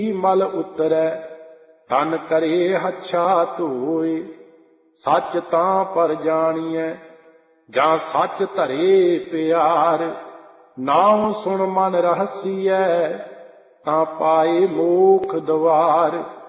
ਮਲ ਉਤਰੈ ਤਨ ਕਰੇ ਹੱਛਾ ਧੋਏ। ਸੱਚ ਤਾਂ ਪਰ ਜਾਣੀਐ ਜਾਂ ਸੱਚ ਧਰੇ ਪਿਆਰ। ਨਾਉ ਸੁਣ ਮਨ ਰਹਸੀਐ ਤਾਂ ਪਾਏ ਮੋਖ ਦੁਆਰ।